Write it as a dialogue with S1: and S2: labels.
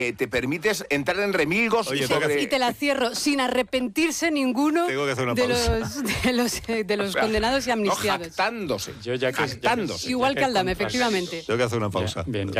S1: te permites entrar en remilgos.
S2: Oye,
S1: sobre...
S3: Y te la cierro, sin arrepentirse ninguno
S2: Tengo que hacer una
S3: de
S2: pausa.
S3: los condenados y amnistiados.
S1: Jactándose.
S4: Yo ya que-
S1: Jactándose.
S3: Igual que Aldame,
S4: Contraste.
S3: efectivamente.
S2: Tengo que hacer una pausa.
S4: Bien,